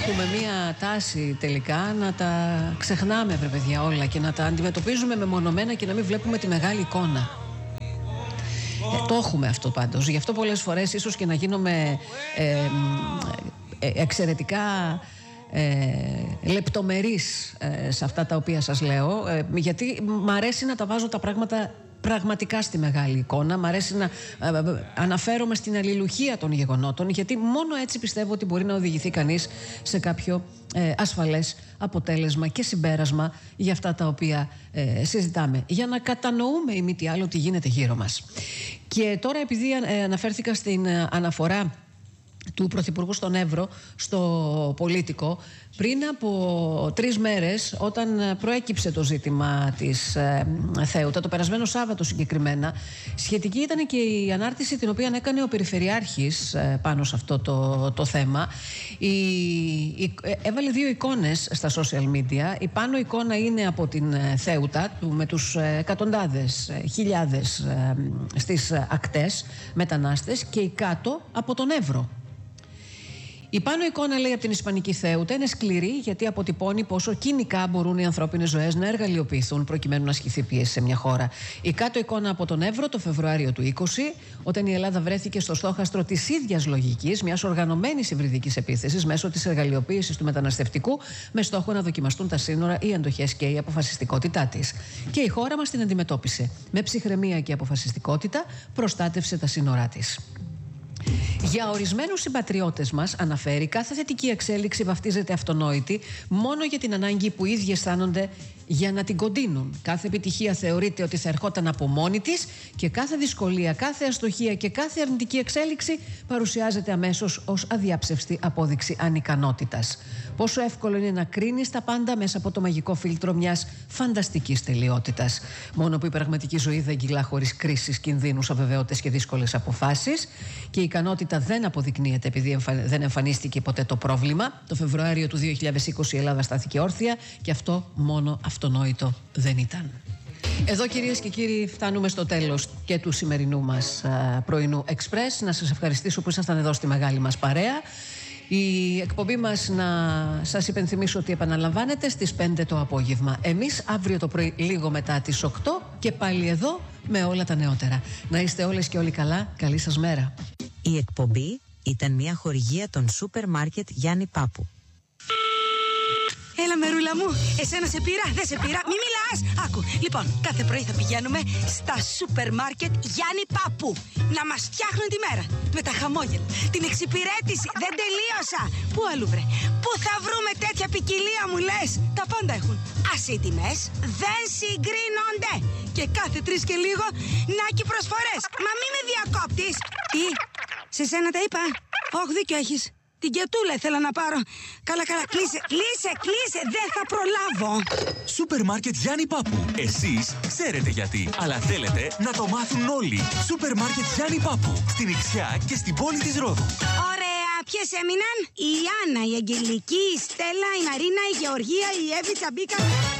Έχουμε μία τάση τελικά να τα ξεχνάμε, βρε παιδιά, όλα και να τα αντιμετωπίζουμε μεμονωμένα και να μην βλέπουμε τη μεγάλη εικόνα. Το έχουμε αυτό πάντως. Γι' αυτό πολλές φορές ίσως και να γίνομαι εξαιρετικά λεπτομερής σε αυτά τα οποία σας λέω, γιατί μ' αρέσει να τα βάζω τα πράγματα πραγματικά στη μεγάλη εικόνα. Μ' αρέσει να αναφέρομαι στην αλληλουχία των γεγονότων, γιατί μόνο έτσι πιστεύω ότι μπορεί να οδηγηθεί κανείς σε κάποιο ασφαλές αποτέλεσμα και συμπέρασμα για αυτά τα οποία συζητάμε, για να κατανοούμε ή μη τι άλλο τι γίνεται γύρω μας. Και τώρα, επειδή αναφέρθηκα στην αναφορά του Πρωθυπουργού στον Εύρο στο Πολίτικο, πριν από 3 μέρες, όταν προέκυψε το ζήτημα της Θέουτα, το περασμένο Σάββατο συγκεκριμένα, σχετική ήταν και η ανάρτηση την οποία έκανε ο Περιφερειάρχης πάνω σε αυτό το θέμα. Έβαλε 2 εικόνες στα social media. Η πάνω εικόνα είναι από την Θέουτα με τους εκατοντάδες, χιλιάδες στις ακτές μετανάστες, και η κάτω από τον Εύρο. Η πάνω εικόνα, λέει, από την Ισπανική Θέουτα είναι σκληρή, γιατί αποτυπώνει πόσο κοινικά μπορούν οι ανθρώπινες ζωές να εργαλειοποιηθούν προκειμένου να ασκηθεί πίεση σε μια χώρα. Η κάτω εικόνα από τον Εύρο το Φεβρουάριο του 20, όταν η Ελλάδα βρέθηκε στο στόχαστρο της ίδιας λογικής, μιας οργανωμένης υβριδικής επίθεσης μέσω της εργαλειοποίησης του μεταναστευτικού, με στόχο να δοκιμαστούν τα σύνορα, οι αντοχές και η αποφασιστικότητά της. Και η χώρα μας την αντιμετώπισε. Με ψυχραιμία και αποφασιστικότητα προστάτευσε τα σύνορά της. Για ορισμένους συμπατριώτες μας, αναφέρει, κάθε θετική εξέλιξη βαφτίζεται αυτονόητη μόνο για την ανάγκη που οι ίδιοι αισθάνονται για να την κοντίνουν. Κάθε επιτυχία θεωρείται ότι θα ερχόταν από μόνη της, και κάθε δυσκολία, κάθε αστοχία και κάθε αρνητική εξέλιξη παρουσιάζεται αμέσως ως αδιάψευστη απόδειξη ανικανότητας. Πόσο εύκολο είναι να κρίνεις τα πάντα μέσα από το μαγικό φίλτρο μιας φανταστικής τελειότητας. Μόνο που η πραγματική ζωή δεν κυλά χωρίς κρίσεις, κινδύνους, αβεβαιότητες και δύσκολες αποφάσεις. Και η ικανότητα δεν αποδεικνύεται επειδή δεν εμφανίστηκε ποτέ το πρόβλημα. Το Φεβρουάριο του 2020 η Ελλάδα στάθηκε όρθια, και αυτό μόνο αυτονόητο δεν ήταν. Εδώ, κυρίες και κύριοι, φτάνουμε στο τέλος και του σημερινού μας πρωινού Express. Να σας ευχαριστήσω που ήσασταν εδώ στη μεγάλη μας παρέα. Η εκπομπή μας, να σας υπενθυμίσω ότι επαναλαμβάνεται στις 5 το απόγευμα. Εμείς αύριο το πρωί λίγο μετά τις 8 και πάλι εδώ με όλα τα νεότερα. Να είστε όλες και όλοι καλά. Καλή σας μέρα. Η εκπομπή ήταν μια χορηγία των σούπερ μάρκετ Γιάννη Πάπου. Έλα, μερούλα μου, εσένα σε πήρα, δεν σε πήρα, μη μιλάς. Άκου, λοιπόν, κάθε πρωί θα πηγαίνουμε στα σούπερ μάρκετ Γιάννη Πάπου να μας φτιάχνουν τη μέρα με τα χαμόγελα, την εξυπηρέτηση. Δεν τελείωσα. Πού αλλού, βρε? Πού θα βρούμε τέτοια ποικιλία, μου λες? Τα πάντα έχουν. Ας οι τιμές δεν συγκρίνονται. Και κάθε 3 και λίγο νάκι προσφορές. Μα μη με διακόπτεις. Τι, σε σένα τα είπα? Όχι, δίκιο έχεις. Την κετούλα ήθελα να πάρω. Καλά, κλείσε, δεν θα προλάβω. Σούπερ μάρκετ Γιάννη Πάπου. Εσείς ξέρετε γιατί, αλλά θέλετε να το μάθουν όλοι. Σούπερ μάρκετ Γιάννη Πάπου. Στην Ιξιά και στην πόλη της Ρόδου. Ωραία, ποιες έμειναν? Η Άννα, η Αγγελική, η Στέλλα, η Μαρίνα, η Γεωργία, η Εύη, Τσαμπίκα.